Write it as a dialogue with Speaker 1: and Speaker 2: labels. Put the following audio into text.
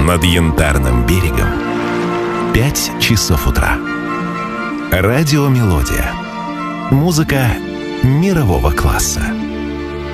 Speaker 1: Над Янтарным берегом 5 часов утра. Радиомелодия. Музыка мирового класса.